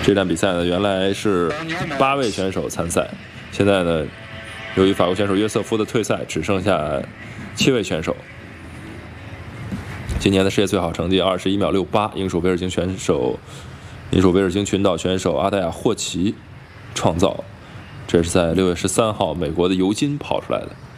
这站比赛呢，原来是8位选手参赛，现在呢，由于法国选手约瑟夫的退赛，只剩下7位选手。今年的世界最好成绩21秒68，英属维尔京群岛选手阿黛亚·霍奇创造，这是在6月13号美国的尤金跑出来的。